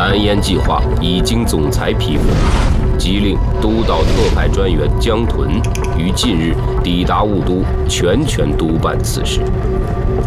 蓝烟计划已经总裁批复，即令督导特派专员江屯于近日抵达雾都，全权督办此事。